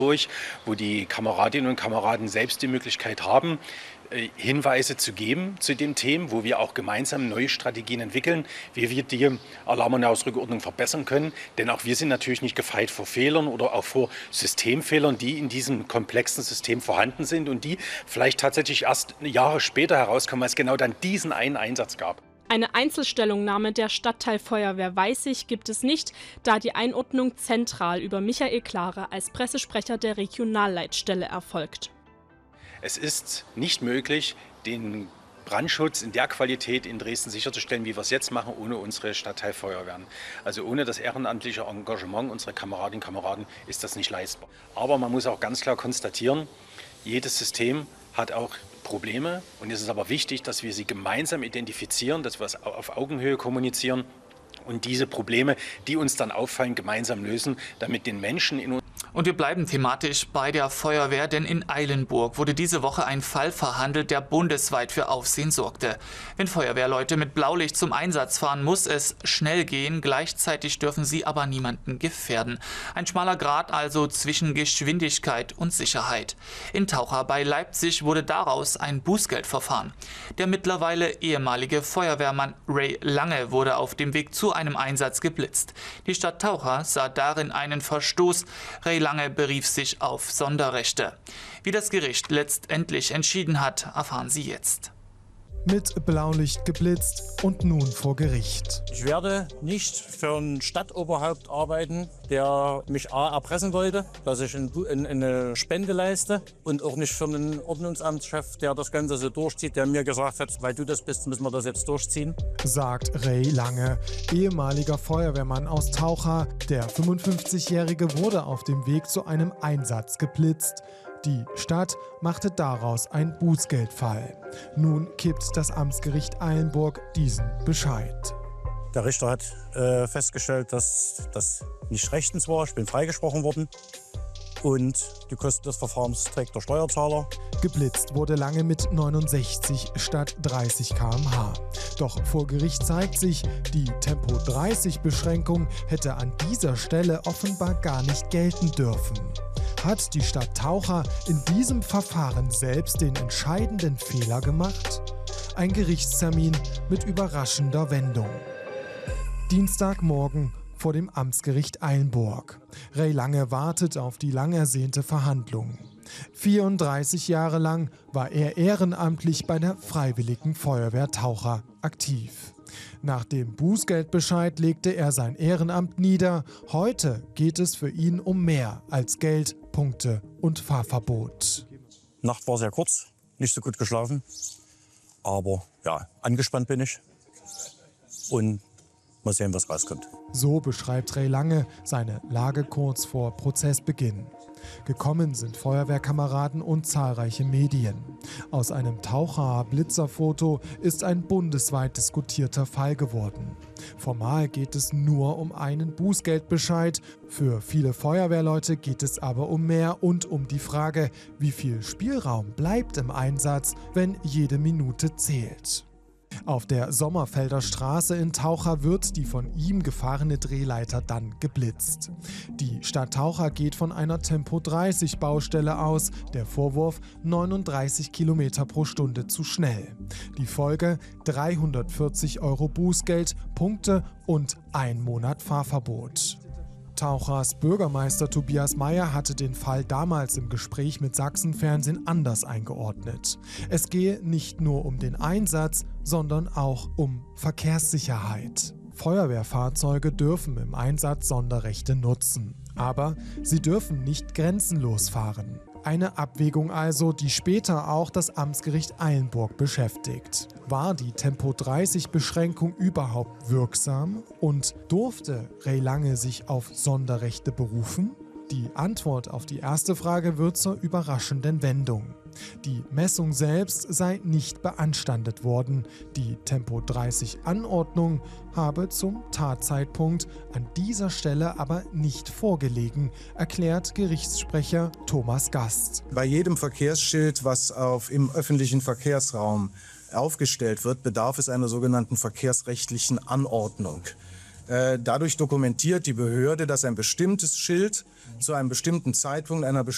durch, wo die Kameradinnen und Kameraden selbst die Möglichkeit haben, Hinweise zu geben zu den Themen, wo wir auch gemeinsam neue Strategien entwickeln, wie wir die Alarm- und Ausrückordnung verbessern können. Denn auch wir sind natürlich nicht gefeit vor Fehlern oder auch vor Systemfehlern, die in diesem komplexen System vorhanden sind und die vielleicht tatsächlich erst Jahre später herauskommen, weil es genau dann diesen einen Einsatz gab. Eine Einzelstellungnahme der Stadtteilfeuerwehr Weißig gibt es nicht, da die Einordnung zentral über Michael Klare als Pressesprecher der Regionalleitstelle erfolgt. Es ist nicht möglich, den Brandschutz in der Qualität in Dresden sicherzustellen, wie wir es jetzt machen, ohne unsere Stadtteilfeuerwehren. Also ohne das ehrenamtliche Engagement unserer Kameradinnen und Kameraden ist das nicht leistbar. Aber man muss auch ganz klar konstatieren, jedes System hat auch Probleme und es ist aber wichtig, dass wir sie gemeinsam identifizieren, dass wir es auf Augenhöhe kommunizieren und diese Probleme, die uns dann auffallen, gemeinsam lösen, damit den Menschen in uns. Und wir bleiben thematisch bei der Feuerwehr, denn in Eilenburg wurde diese Woche ein Fall verhandelt, der bundesweit für Aufsehen sorgte. Wenn Feuerwehrleute mit Blaulicht zum Einsatz fahren, muss es schnell gehen, gleichzeitig dürfen sie aber niemanden gefährden. Ein schmaler Grat also zwischen Geschwindigkeit und Sicherheit. In Taucha bei Leipzig wurde daraus ein Bußgeldverfahren. Der mittlerweile ehemalige Feuerwehrmann Ray Lange wurde auf dem Weg zu einem Einsatz geblitzt. Die Stadt Taucha sah darin einen Verstoß. Ray Lange berief sich auf Sonderrechte. Wie das Gericht letztendlich entschieden hat, erfahren Sie jetzt. Mit Blaulicht geblitzt und nun vor Gericht. Ich werde nicht für ein Stadtoberhaupt arbeiten, der mich A. erpressen wollte, dass ich eine Spende leiste, und auch nicht für einen Ordnungsamtschef, der das Ganze so durchzieht, der mir gesagt hat, weil du das bist, müssen wir das jetzt durchziehen. Sagt Ray Lange, ehemaliger Feuerwehrmann aus Taucha. Der 55-Jährige wurde auf dem Weg zu einem Einsatz geblitzt. Die Stadt machte daraus ein Bußgeldfall. Nun kippt das Amtsgericht Eilenburg diesen Bescheid. Der Richter hat festgestellt, dass das nicht rechtens war. Ich bin freigesprochen worden. Und die Kosten des Verfahrens trägt der Steuerzahler. Geblitzt wurde Lange mit 69 statt 30 km/h. Doch vor Gericht zeigt sich, die Tempo-30-Beschränkung hätte an dieser Stelle offenbar gar nicht gelten dürfen. Hat die Stadt Taucha in diesem Verfahren selbst den entscheidenden Fehler gemacht? Ein Gerichtstermin mit überraschender Wendung. Dienstagmorgen vor dem Amtsgericht Eilenburg. Ray Lange wartet auf die lang ersehnte Verhandlung. 34 Jahre lang war er ehrenamtlich bei der Freiwilligen Feuerwehr Taucha aktiv. Nach dem Bußgeldbescheid legte er sein Ehrenamt nieder. Heute geht es für ihn um mehr als Geld, Punkte und Fahrverbot. Nacht war sehr kurz, nicht so gut geschlafen. Aber ja, angespannt bin ich. Und mal sehen, was rauskommt. So beschreibt Ray Lange seine Lage kurz vor Prozessbeginn. Gekommen sind Feuerwehrkameraden und zahlreiche Medien. Aus einem Taucher-Blitzerfoto ist ein bundesweit diskutierter Fall geworden. Formal geht es nur um einen Bußgeldbescheid. Für viele Feuerwehrleute geht es aber um mehr und um die Frage, wie viel Spielraum bleibt im Einsatz, wenn jede Minute zählt. Auf der Sommerfelder Straße in Taucha wird die von ihm gefahrene Drehleiter dann geblitzt. Die Stadt Taucha geht von einer Tempo-30-Baustelle aus. Der Vorwurf: 39 km pro Stunde zu schnell. Die Folge: 340 € Bußgeld, Punkte und 1 Monat Fahrverbot. Tauchers Bürgermeister Tobias Meyer hatte den Fall damals im Gespräch mit Sachsenfernsehen anders eingeordnet. Es gehe nicht nur um den Einsatz, sondern auch um Verkehrssicherheit. Feuerwehrfahrzeuge dürfen im Einsatz Sonderrechte nutzen, aber sie dürfen nicht grenzenlos fahren. Eine Abwägung also, die später auch das Amtsgericht Eilenburg beschäftigt. War die Tempo-30-Beschränkung überhaupt wirksam und durfte Ray Lange sich auf Sonderrechte berufen? Die Antwort auf die erste Frage wird zur überraschenden Wendung. Die Messung selbst sei nicht beanstandet worden. Die Tempo-30-Anordnung habe zum Tatzeitpunkt an dieser Stelle aber nicht vorgelegen, erklärt Gerichtssprecher Thomas Gast. Bei jedem Verkehrsschild, was im öffentlichen Verkehrsraum aufgestellt wird, bedarf es einer sogenannten verkehrsrechtlichen Anordnung. Dadurch dokumentiert die Behörde, dass ein bestimmtes Schild zu einem bestimmten Zeitpunkt einer bestimmten